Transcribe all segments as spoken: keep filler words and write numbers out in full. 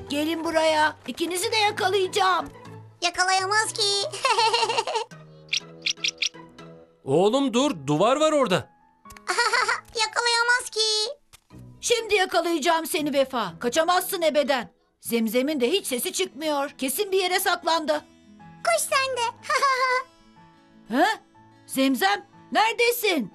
Gelin buraya. İkinizi de yakalayacağım. Yakalayamaz ki. Oğlum dur, duvar var orada. Yakalayamaz ki. Şimdi yakalayacağım seni Vefa. Kaçamazsın ebeden. Zemzem'in de hiç sesi çıkmıyor. Kesin bir yere saklandı. Koş sen de. He? Zemzem, neredesin?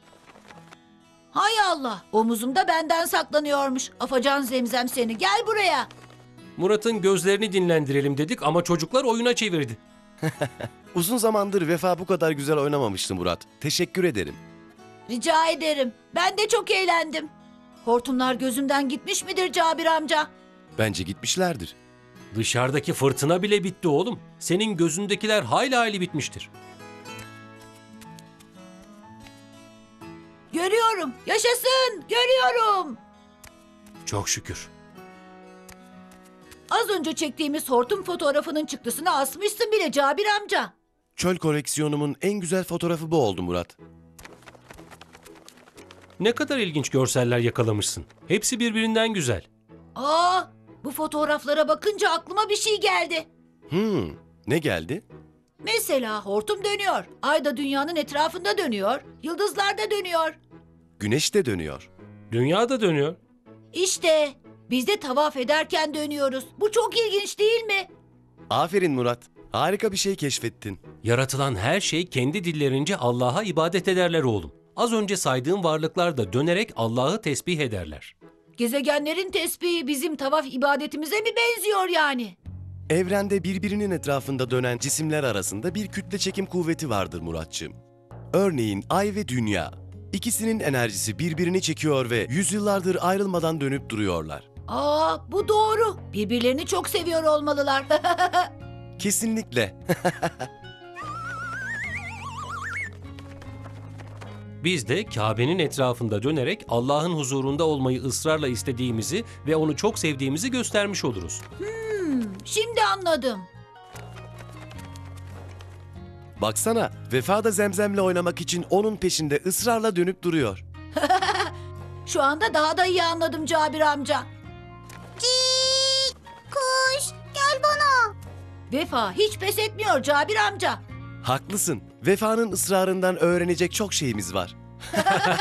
Hay Allah, omuzumda benden saklanıyormuş. Afacan Zemzem seni. Gel buraya. Murat'ın gözlerini dinlendirelim dedik ama çocuklar oyuna çevirdi. Uzun zamandır Vefa bu kadar güzel oynamamıştı Murat. Teşekkür ederim. Rica ederim. Ben de çok eğlendim. Hortumlar gözümden gitmiş midir Cabir amca? Bence gitmişlerdir. Dışarıdaki fırtına bile bitti oğlum. Senin gözündekiler hayli hayli bitmiştir. Görüyorum. Yaşasın. Görüyorum. Çok şükür. Az önce çektiğimiz hortum fotoğrafının çıktısını asmışsın bile Cabir amca. Çöl koleksiyonumun en güzel fotoğrafı bu oldu Murat. Ne kadar ilginç görseller yakalamışsın. Hepsi birbirinden güzel. Aa, bu fotoğraflara bakınca aklıma bir şey geldi. Hmm, ne geldi? Mesela hortum dönüyor. Ay da dünyanın etrafında dönüyor. Yıldızlar da dönüyor. Güneş de dönüyor. Dünya da dönüyor. İşte biz de tavaf ederken dönüyoruz. Bu çok ilginç değil mi? Aferin Murat. Harika bir şey keşfettin. Yaratılan her şey kendi dillerince Allah'a ibadet ederler oğlum. Az önce saydığım varlıklar da dönerek Allah'ı tesbih ederler. Gezegenlerin tesbihi bizim tavaf ibadetimize mi benziyor yani? Evrende birbirinin etrafında dönen cisimler arasında bir kütle çekim kuvveti vardır Muratçığım. Örneğin Ay ve Dünya. İkisinin enerjisi birbirini çekiyor ve yüzyıllardır ayrılmadan dönüp duruyorlar. Aa, bu doğru. Birbirlerini çok seviyor olmalılar. Kesinlikle. Biz de Kabe'nin etrafında dönerek Allah'ın huzurunda olmayı ısrarla istediğimizi ve onu çok sevdiğimizi göstermiş oluruz. Şimdi anladım. Baksana, Vefa da Zemzem'le oynamak için onun peşinde ısrarla dönüp duruyor. Şu anda daha da iyi anladım Cabir amca. Cik, kuş, gel bana. Vefa hiç pes etmiyor Cabir amca. Haklısın. Vefa'nın ısrarından öğrenecek çok şeyimiz var.